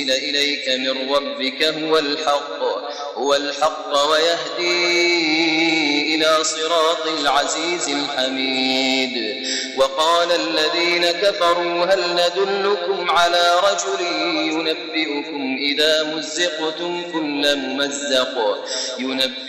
إليك من ربك هو الحق ويهدي إلى صراط العزيز الحميد. وقال الذين كفروا هل ندلكم على رجل ينبئكم إذا مزقتم كل ممزق